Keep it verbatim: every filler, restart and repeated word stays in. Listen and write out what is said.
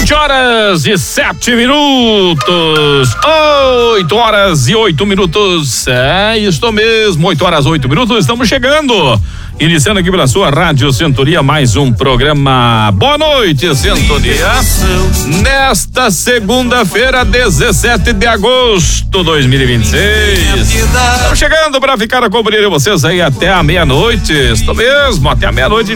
vinte horas e sete minutos. oito horas e oito minutos. É isto mesmo, oito horas oito minutos. Estamos chegando. Iniciando aqui pela sua Rádio Sintonia, mais um programa. Boa noite, Sintonia. Nesta segunda-feira, dezessete de agosto de dois mil e vinte e seis. Estamos chegando para ficar a cobrir vocês aí até a meia-noite. Isto mesmo, até a meia-noite.